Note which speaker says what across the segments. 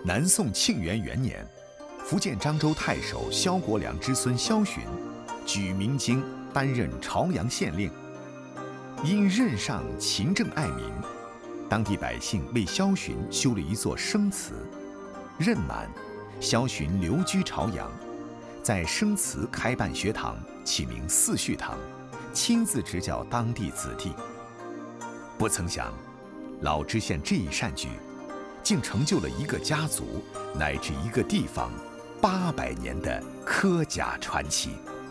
Speaker 1: 南宋庆元元年，福建漳州太守萧国良之孙萧洵，举明经担任朝阳县令。因任上勤政爱民，当地百姓为萧洵修了一座生祠。任满，萧洵留居朝阳，在生祠开办学堂，起名四序堂，亲自执教当地子弟。不曾想，老知县这一善举，竟成就了一个家族乃至一个地方800年的科甲传奇。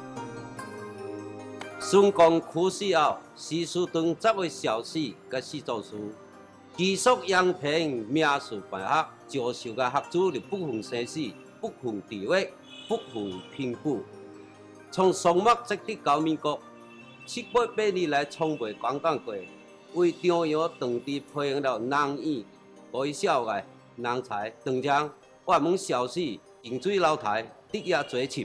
Speaker 2: 孙公去世后，史书中10位校史甲史作书，记述阳平名士败学，教授嘅学子就不分生死，不分地位，不分贫富。从宋末直到民国，700年来从未间断过。为中央当地培养了难以改小的人才，当将我们校史饮水楼台，日夜追寻。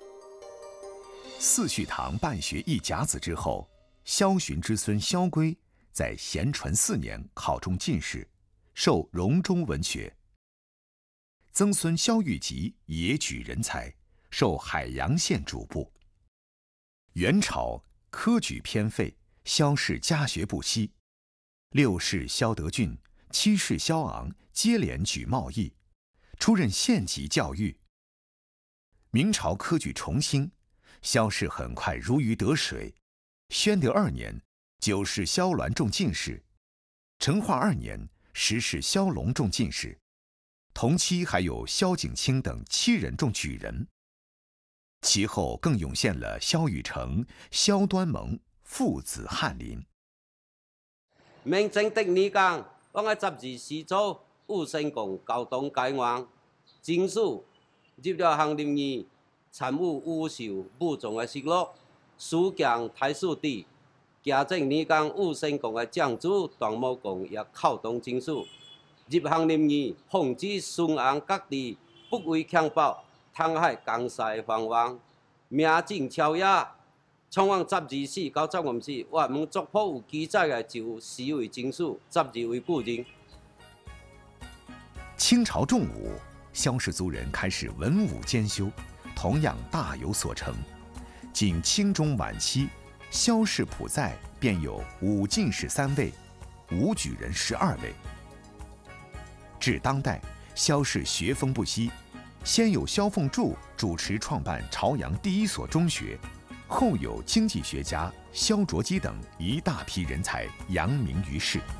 Speaker 1: 四序堂办学一甲子之后，萧洵之孙萧规在咸淳4年考中进士，授荣中文学。曾孙萧玉吉也举人才，授海阳县主簿。元朝科举偏废，萧氏家学不息，6世萧德俊、7世萧昂接连举茂义，出任县级教育。明朝科举重兴，萧氏很快如鱼得水。宣德2年，9世萧鸾中进士；成化2年，10世萧龙中进士。同期还有萧景清等7人中举人。其后更涌现了萧雨成、萧端蒙父子翰林。
Speaker 2: 明正的年间，我喺12时祖武成公交通解王，经书入了翰林院，参悟武秀武宗嘅实录，书降太师弟。嘉靖年间，武成公嘅长子段武公也考动经书，入翰林院，奉旨顺安各地，不畏强暴，唐海江西繁荣，名震朝野。从往12史到15史，我们族谱有记载嘅就4位经书，12位古人。
Speaker 1: 清朝重武，萧氏族人开始文武兼修，同样大有所成。仅清中晚期，萧氏谱在便有5进士3位，5举人12位。至当代，萧氏学风不息，先有萧凤柱主持创办朝阳第一所中学，后有经济学家萧卓基等一大批人才扬名于世。